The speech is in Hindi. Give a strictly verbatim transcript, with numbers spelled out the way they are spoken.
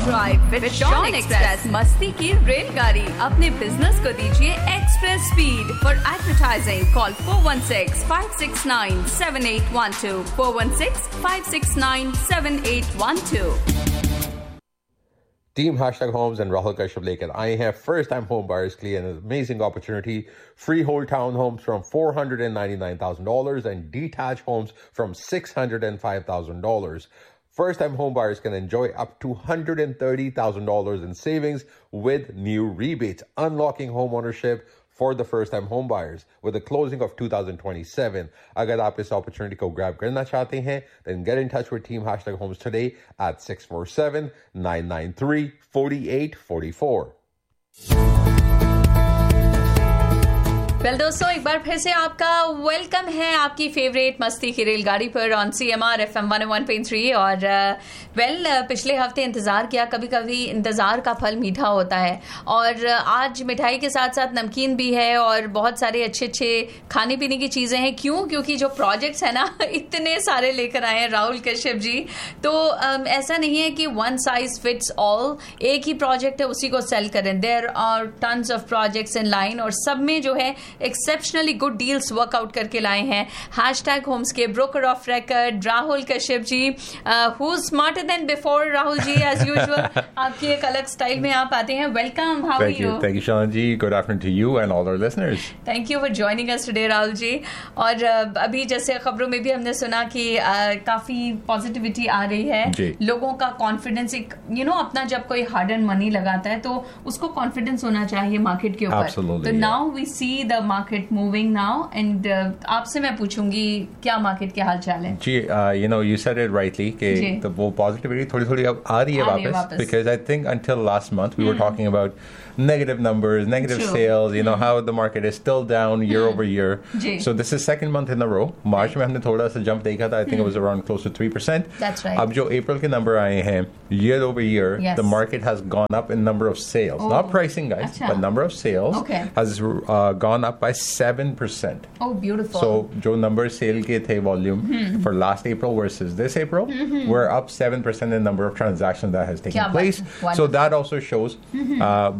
ड्राइव विद शॉन एक्सप्रेस, मस्ती की रेलगाड़ी। अपने बिजनेस को दीजिए express speed. For advertising call four one six five six nine seven eight one two, four one six five six nine seven eight one two. Team Hashtag Homes and Rahul Kashyap लेकर आए हैं first time home buyers के लिए an amazing opportunity. Freehold townhomes from four hundred ninety-nine thousand dollars and detached homes from six hundred five thousand dollars. First time home buyers can enjoy up to one hundred thirty thousand dollars in savings with new rebates, unlocking home ownership for the first time home buyers with the closing of two thousand twenty-seven. Agar aap is opportunity ko grab karna chahte hain, then get in touch with Team Hashtag Homes today at six four seven nine nine three four eight four four. Well well, दोस्तों एक बार फिर से आपका वेलकम है आपकी फेवरेट मस्ती की रेलगाड़ी पर on C M R F M one one point three. और वेल uh, well, पिछले हफ्ते इंतज़ार किया, कभी कभी इंतज़ार का फल मीठा होता है और uh, आज मिठाई के साथ साथ नमकीन भी है और बहुत सारे अच्छे अच्छे खाने पीने की चीज़ें हैं। क्यों? क्योंकि जो प्रोजेक्ट्स है ना इतने सारे लेकर आए हैं राहुल कश्यप जी। तो um, ऐसा नहीं है कि वन साइज फिट्स ऑल, एक ही प्रोजेक्ट है उसी को सेल करें। There are tons of projects in line और सब में जो है एक्सेप्शनली गुड डील्स वर्कआउट करके लाए हैं हैशटैग होम्स के broker of record Rahul Kashyap ji, who smarter than before. Rahul ji as usual आपकी एक अलग स्टाइल में आप आते हैं। Welcome, how are you? Thank you शान जी, good afternoon to you and all our listeners. Thank you for joining us today Rahul ji. और uh, अभी जैसे खबरों में भी हमने सुना कि uh, काफी पॉजिटिविटी आ रही है, लोगों का कॉन्फिडेंस, एक यू नो अपना जब कोई हार्ड एंड मनी लगाता है तो उसको कॉन्फिडेंस होना चाहिए मार्केट के ऊपर। तो now we see the market moving now and आपसे मैं पूछूंगी क्या मार्केट के हाल चाल है? जी, you know you said it rightly कि तो वो पॉजिटिविटी थोड़ी थोड़ी अब आ रही है वापस, because I think until last month we were talking about negative numbers, negative True. sales, you mm. know, how the market is still down year mm. over year. Ji. So this is second month in a row. March में हमने थोड़ा सा jump देखा था, I think mm. it was around close to three percent. That's right. अब जो April के number आए हैं, year over year, yes. the market has gone up in number of sales. Oh. Not pricing, guys, Achha. but number of sales okay. has uh, gone up by seven percent. Oh, beautiful. So जो number sale के थे volume mm-hmm. for last April versus this April, mm-hmm. we're up seven percent in number of transactions that has taken place. So that also shows mm-hmm. uh,